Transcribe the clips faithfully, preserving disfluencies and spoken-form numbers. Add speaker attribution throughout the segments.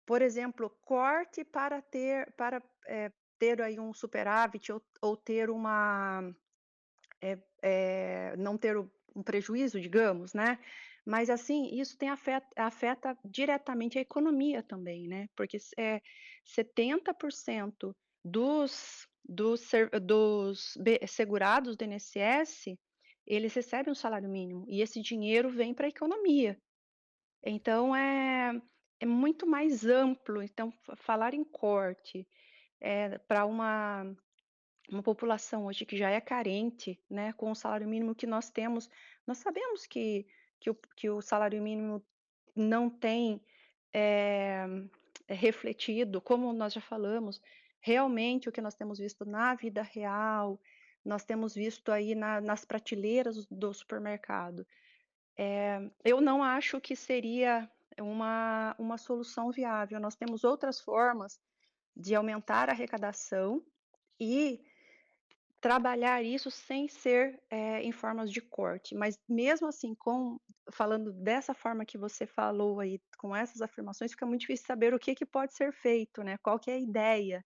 Speaker 1: por exemplo, corte para ter para, eh, ter aí um superávit ou ou ter uma, eh eh, não ter o um prejuízo, digamos, né. Mas, assim, isso tem afeta afeta diretamente a economia também, né, porque se eh, setenta por cento dos dos ser dos be segurados do INSS, eles recebem um salário mínimo e esse dinheiro vem para a economia. Então é é muito mais amplo, então fa falar em corte, eh, para uma uma população hoje que já é carente, né, com o salário mínimo que nós temos, nós sabemos que que o que o salário mínimo não tem, eh, refletido, como nós já falamos, realmente o que nós temos visto na vida real, nós temos visto aí na nas prateleiras do supermercado. Eh, eu não acho que seria uma uma solução viável, nós temos outras formas de aumentar a arrecadação e trabalhar isso sem ser, eh, em formas de corte, mas mesmo assim com falando dessa forma que você falou aí, com essas afirmações, fica muito difícil saber o que que pode ser feito, né, qual que é a ideia.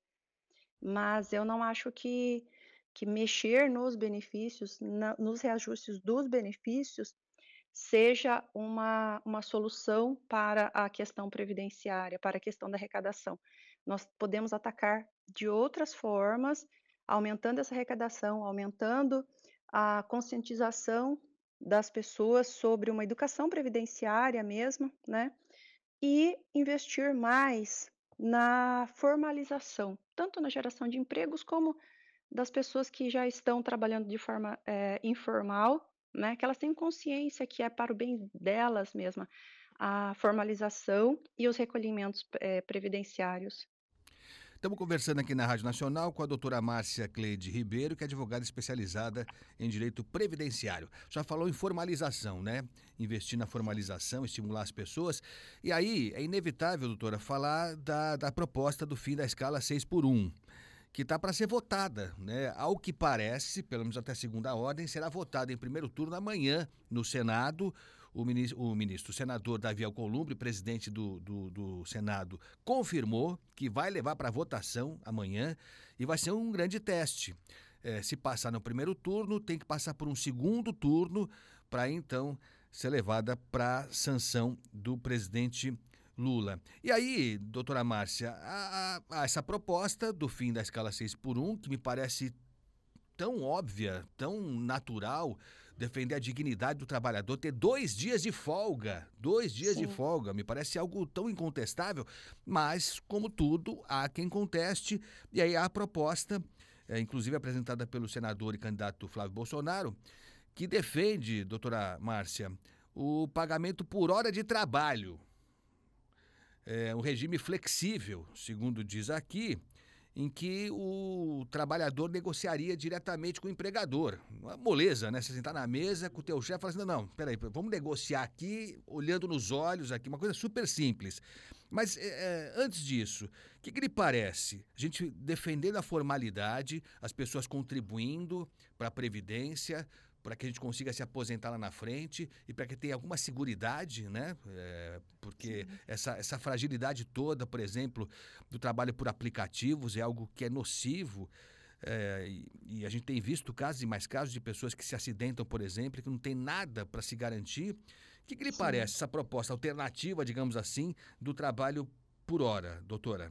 Speaker 1: Mas eu não acho que que mexer nos benefícios, na nos reajustes dos benefícios, seja uma uma solução para a questão previdenciária, para a questão da arrecadação. Nós podemos atacar de outras formas, aumentando essa arrecadação, aumentando a conscientização das pessoas sobre uma educação previdenciária mesmo, né, e investir mais na formalização, tanto na geração de empregos como das pessoas que já estão trabalhando de forma, eh, informal, né, que elas tenham consciência que é para o bem delas mesma, a formalização e os recolhimentos, eh, previdenciários.
Speaker 2: Estamos conversando aqui na Rádio Nacional com a doutora Márcia Cleide Ribeiro, que é advogada especializada em direito previdenciário. Já falou em formalização, né? Investir na formalização, estimular as pessoas. E aí, é inevitável, doutora, falar da, da proposta do fim da escala seis por um, que está para ser votada, né? Ao que parece, pelo menos até segunda ordem, será votada em primeiro turno amanhã no Senado. O ministro, o ministro, o senador Davi Alcolumbre, presidente do, do, do Senado, confirmou que vai levar para votação amanhã e vai ser um grande teste. É, se passar no primeiro turno, tem que passar por um segundo turno para então ser levada para sanção do presidente Lula. E aí, doutora Márcia, a, a, a essa proposta do fim da escala seis por um, que me parece tão óbvia, tão natural, defender a dignidade do trabalhador, ter dois dias de folga, dois dias de
Speaker 1: Sim,
Speaker 2: folga, me parece algo tão incontestável, mas, como tudo, há quem conteste, e aí há a proposta, é, inclusive apresentada pelo senador e candidato Flávio Bolsonaro, que defende, doutora Márcia, o pagamento por hora de trabalho, é, um regime flexível, segundo diz aqui, em que o trabalhador negociaria diretamente com o empregador. Uma moleza, né? Você sentar na mesa com o teu chefe e falar assim, não, não, peraí, vamos negociar aqui, olhando nos olhos aqui, uma coisa super simples. Mas é, antes disso, o que, que lhe parece? A gente defendendo a formalidade, as pessoas contribuindo para a Previdência, para que a gente consiga se aposentar lá na frente e para que tenha alguma seguridade, né? É, porque
Speaker 1: sim,
Speaker 2: essa, essa fragilidade toda, por exemplo, do trabalho por aplicativos é algo que é nocivo. É, e, e a gente tem visto casos e mais casos de pessoas que se acidentam, por exemplo, que não tem nada para se garantir. O que, que lhe
Speaker 1: sim.
Speaker 2: parece essa proposta alternativa, digamos assim, do trabalho por hora, doutora?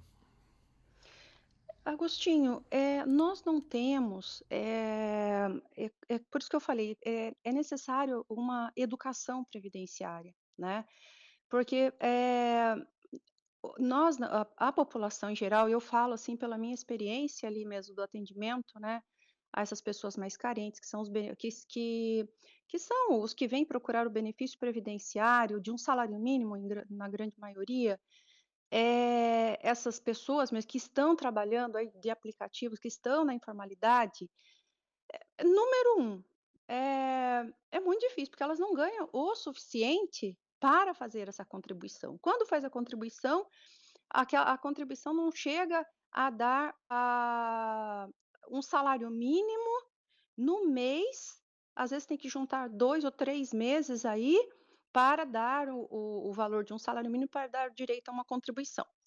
Speaker 1: Agostinho, eh, nós não temos, eh, é é por isso que eu falei, é é necessário uma educação previdenciária, né, porque, eh, o nós a a população em geral, eu falo, assim, pela minha experiência ali mesmo do atendimento, né, a essas pessoas mais carentes, que são os bene que que que são os que vêm procurar o benefício previdenciário de um salário mínimo em gran na grande maioria, eh, essas pessoas, mas que estão trabalhando aí de aplicativos, que estão na informalidade, número um, eh, é muito difícil, porque elas não ganham o suficiente para fazer essa contribuição. Quando faz a contribuição, aquela a contribuição não chega a dar, ah, um salário mínimo no mês, às vezes tem que juntar dois ou três meses aí, para dar o o o valor de um salário mínimo para dar direito a uma contribuição.